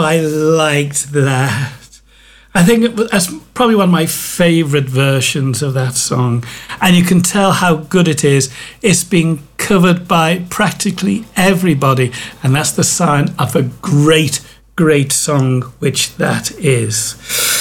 I liked that. I think that's probably one of my favourite versions of that song. And you can tell how good it is. It's being covered by practically everybody. And that's the sign of a great, great song, which that is.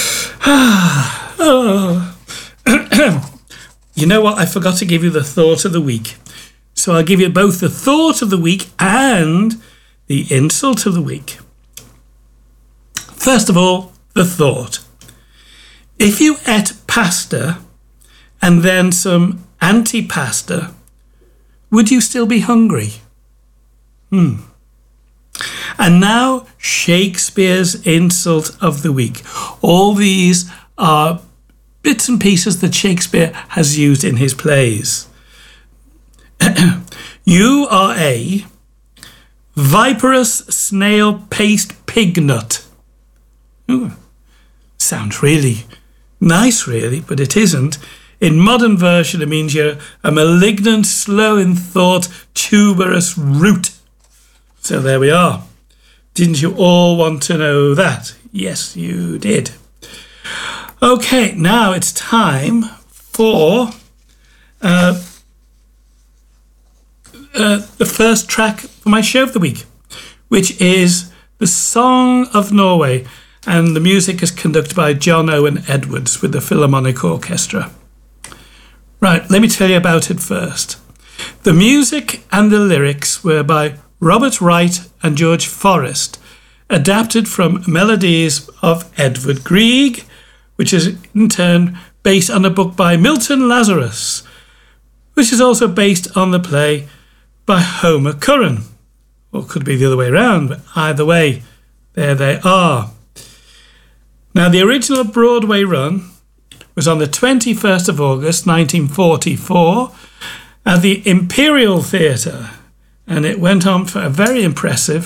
You know what? I forgot to give you the thought of the week. So I'll give you both the thought of the week and the insult of the week. First of all, the thought. If you ate pasta and then some antipasta, would you still be hungry? And now Shakespeare's insult of the week. All these are bits and pieces that Shakespeare has used in his plays. You are a viperous snail paste pig nut. Ooh, sounds really nice, really, but it isn't. In modern version, it means you're a malignant, slow in thought, tuberous root. So there we are. Didn't you all want to know that? Yes, you did. Okay, now it's time for the first track for my show of the week, which is The Song of Norway, and the music is conducted by John Owen Edwards with the Philharmonic Orchestra. Right, let me tell you about it first. The music and the lyrics were by Robert Wright and George Forrest, adapted from melodies of Edvard Grieg, which is in turn based on a book by Milton Lazarus, which is also based on the play by Homer Curran. Or it could be the other way around, but either way, there they are. Now, the original Broadway run was on the 21st of August 1944 at the Imperial Theatre, and it went on for a very impressive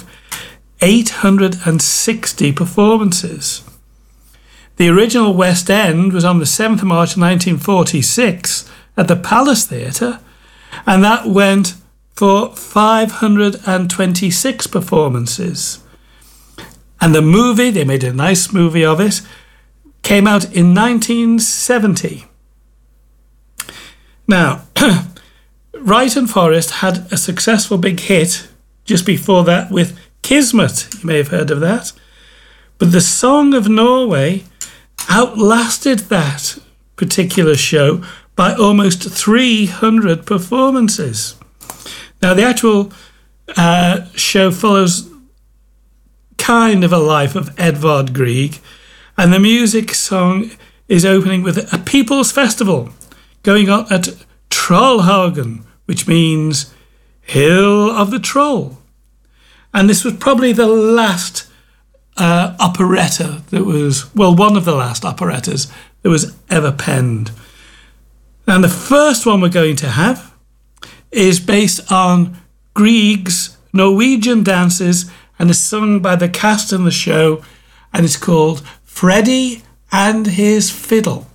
860 performances. The original West End was on the 7th of March 1946 at the Palace Theatre, and that went for 526 performances. And the movie, they made a nice movie of it, came out in 1970. Now, Wright and Forrest had a successful big hit just before that with Kismet. You may have heard of that. But The Song of Norway outlasted that particular show by almost 300 performances. Now, the actual show follows kind of a life of Edvard Grieg, and the music song is opening with a people's festival going on at Trollhagen, which means Hill of the Troll. And this was probably the last operetta that was, well, one of the last operettas that was ever penned. And the first one we're going to have is based on Grieg's Norwegian dances and is sung by the cast in the show, and it's called Freddie and His Fiddle.